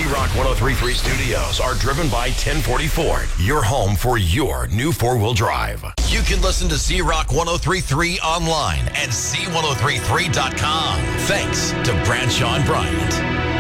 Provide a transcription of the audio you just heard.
Z-Rock 1033 studios are driven by 1040 Ford, your home for your new four-wheel drive. You can listen to Z-Rock 1033 online at z1033.com. Thanks to Bradshaw and Bryant.